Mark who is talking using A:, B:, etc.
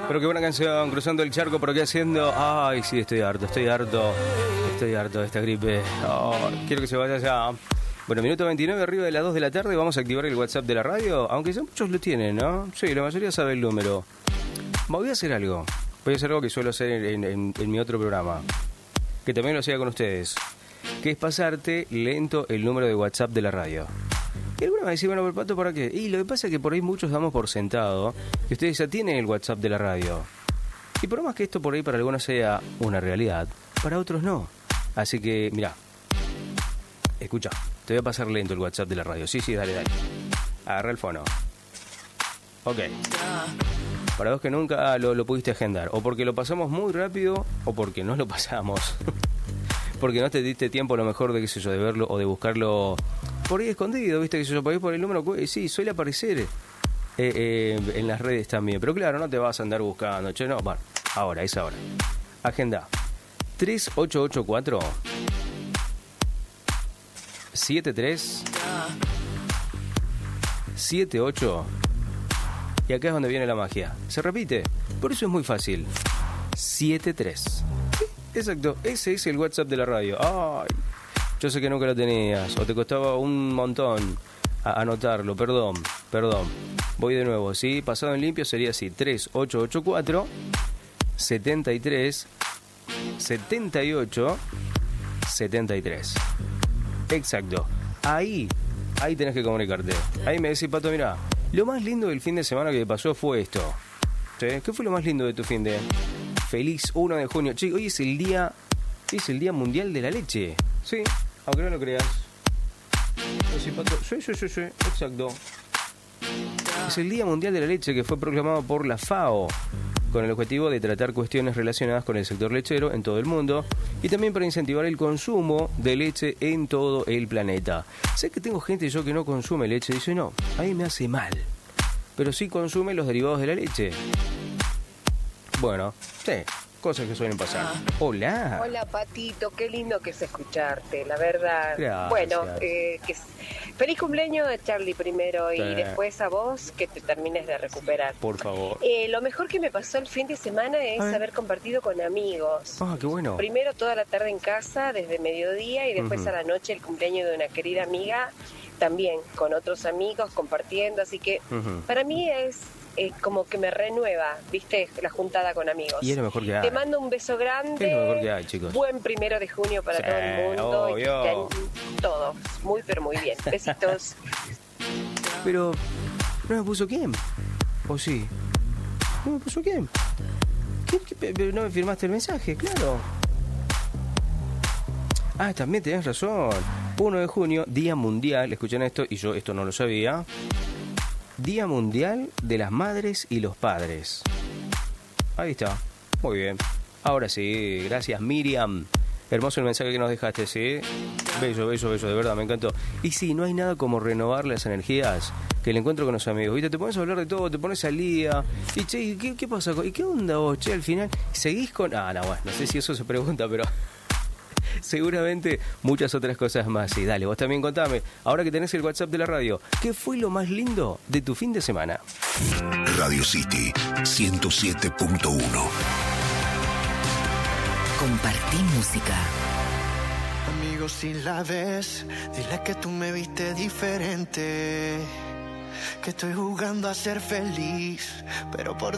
A: Pero qué buena canción, cruzando el charco, ¿por qué haciendo? Ay, sí, estoy harto de esta gripe. Oh, quiero que se vaya ya. Bueno, minuto 29, arriba de las 2 de la tarde, vamos a activar el WhatsApp de la radio, aunque ya muchos lo tienen, ¿no? Sí, la mayoría sabe el número. Voy a hacer algo que suelo hacer en mi otro programa, que también lo hacía con ustedes, que es pasarte lento el número de WhatsApp de la radio. Y alguna vez decís, bueno, pero Pato, ¿para qué? Y lo que pasa es que por ahí muchos damos por sentado que ustedes ya tienen el WhatsApp de la radio. Y por más que esto por ahí para algunos sea una realidad, para otros no. Así que, mirá, escucha, te voy a pasar lento el WhatsApp de la radio. Sí, dale. Agarra el fono. Ok. Para vos que nunca lo pudiste agendar, o porque lo pasamos muy rápido, o porque no lo pasamos. Porque no te diste tiempo a lo mejor de, qué sé yo, de verlo o de buscarlo por ahí escondido, ¿viste? Que yo por ahí por el número, sí, suele aparecer en las redes también. Pero claro, no te vas a andar buscando, che, no, bueno, es ahora. Agenda 3884 73 78. Y acá es donde viene la magia. Se repite, por eso es muy fácil. 73. Exacto, ese es el WhatsApp de la radio. Ay, yo sé que nunca lo tenías, o te costaba un montón anotarlo, perdón. Voy de nuevo, ¿sí? Pasado en limpio sería así, 3884 73 78 73. Exacto, ahí tenés que comunicarte. Ahí me decís, Pato, mirá, lo más lindo del fin de semana que pasó fue esto. ¿Sí? ¿Qué fue lo más lindo de tu fin de...? Feliz 1 de junio. Che, hoy es el día mundial de la leche. Sí, aunque no lo creas. Sí, exacto. Es el día mundial de la leche que fue proclamado por la FAO con el objetivo de tratar cuestiones relacionadas con el sector lechero en todo el mundo y también para incentivar el consumo de leche en todo el planeta. Sé que tengo gente yo que no consume leche y dice, no, a mí me hace mal, pero sí consume los derivados de la leche. Bueno, sí, cosas que suelen pasar. Hola.
B: Hola, Patito, qué lindo que es escucharte, la verdad.
A: Gracias.
B: Bueno, feliz cumpleaños a Charlie primero y después a vos, que te termines de recuperar.
A: Por favor.
B: Lo mejor que me pasó el fin de semana es haber compartido con amigos.
A: Ah, qué bueno.
B: Primero toda la tarde en casa, desde mediodía, y después a la noche el cumpleaños de una querida amiga, también con otros amigos compartiendo, así que para mí es como que me renueva, ¿viste? La juntada con amigos.
A: Y es lo mejor que hay.
B: Te mando un beso grande.
A: Es lo mejor que hay, chicos.
B: Buen 1 de junio para todo el mundo.
A: Obvio.
B: Y todos. Pero muy bien. Besitos.
A: Pero, ¿no me puso quién? ¿O sí? ¿No me puso quién? Pero no me firmaste el mensaje, claro. Ah, también tenés razón. 1 de junio, Día Mundial, escuchen esto, y yo esto no lo sabía. Día Mundial de las Madres y los Padres. Ahí está, muy bien. Ahora sí, gracias Miriam. Hermoso el mensaje que nos dejaste, ¿sí? Bello, de verdad, me encantó. Y sí, no hay nada como renovar las energías que el encuentro con los amigos. ¿Viste? Te pones a hablar de todo, te pones al día. Y che, ¿qué pasa? ¿Y qué onda vos, che? Al final, ¿seguís con...? No sé si eso se pregunta, pero... seguramente muchas otras cosas más. Sí, dale, vos también contame, ahora que tenés el WhatsApp de la radio, ¿qué fue lo más lindo de tu fin de semana?
C: Radio City 107.1.
D: Compartí música.
E: Amigo, si la ves, dile que tú me viste diferente, que estoy jugando a ser feliz, pero por